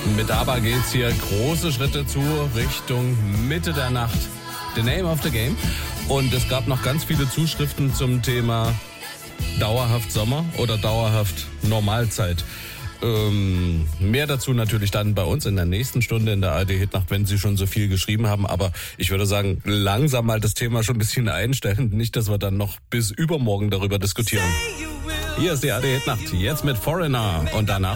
Mit ABBA geht's hier große Schritte zu Richtung Mitte der Nacht. The Name of the Game. Und es gab noch ganz viele Zuschriften zum Thema dauerhaft Sommer oder dauerhaft Normalzeit. Mehr dazu natürlich dann bei uns in der nächsten Stunde in der ARD-Hitnacht, wenn Sie schon so viel geschrieben haben. Aber ich würde sagen, langsam mal das Thema schon ein bisschen einstellen. Nicht, dass wir dann noch bis übermorgen darüber diskutieren. Hier ist die ARD-Hitnacht, jetzt mit Foreigner und danach